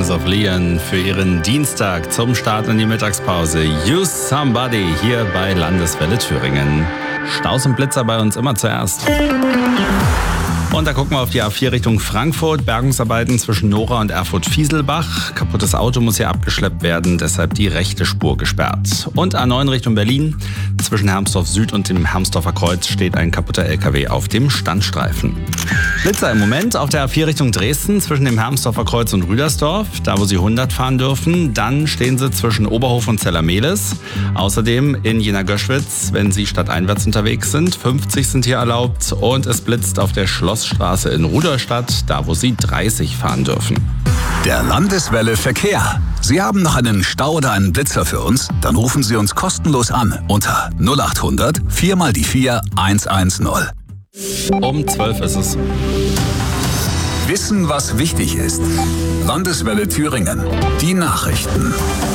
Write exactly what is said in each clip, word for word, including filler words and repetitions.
Kings of Leon für ihren Dienstag zum Start in die Mittagspause. Use Somebody hier bei Landeswelle Thüringen. Staus und Blitzer bei uns immer zuerst. Und da gucken wir auf die A vier Richtung Frankfurt. Bergungsarbeiten zwischen Nora und Erfurt-Fieselbach. Kaputtes Auto muss hier abgeschleppt werden, deshalb die rechte Spur gesperrt. Und A neun Richtung Berlin. Zwischen Hermsdorf Süd und dem Hermsdorfer Kreuz steht ein kaputter L K W auf dem Standstreifen. Blitzer im Moment auf der A vier Richtung Dresden zwischen dem Hermsdorfer Kreuz und Rüdersdorf, da wo Sie hundert fahren dürfen. Dann stehen Sie zwischen Oberhof und Zellermehlis. Außerdem in Jena-Göschwitz, wenn Sie stadteinwärts unterwegs sind. fünfzig sind hier erlaubt und es blitzt auf der Schlossstraße in Rudolstadt, da wo Sie dreißig fahren dürfen. Der Landeswelle Verkehr. Sie haben noch einen Stau oder einen Blitzer für uns? Dann rufen Sie uns kostenlos an unter null acht hundert vier mal die vier eins eins null. Um zwölf ist es. Wissen, was wichtig ist. Landeswelle Thüringen. Die Nachrichten.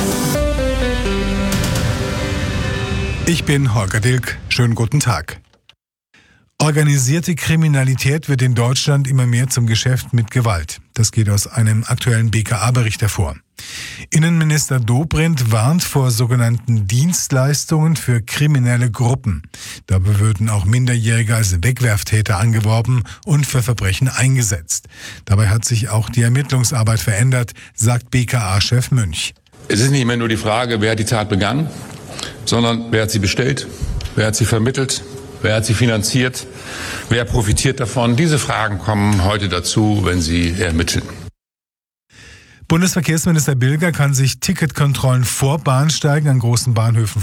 Ich bin Holger Dilk. Schönen guten Tag. Organisierte Kriminalität wird in Deutschland immer mehr zum Geschäft mit Gewalt. Das geht aus einem aktuellen B K A-Bericht hervor. Innenminister Dobrindt warnt vor sogenannten Dienstleistungen für kriminelle Gruppen. Dabei würden auch Minderjährige als Wegwerftäter angeworben und für Verbrechen eingesetzt. Dabei hat sich auch die Ermittlungsarbeit verändert, sagt B K A-Chef Münch. Es ist nicht mehr nur die Frage, wer hat die Tat begangen, sondern wer hat sie bestellt, wer hat sie vermittelt, wer hat sie finanziert, wer profitiert davon. Diese Fragen kommen heute dazu, wenn Sie ermitteln. Bundesverkehrsminister Bilger kann sich Ticketkontrollen vor Bahnsteigen an großen Bahnhöfen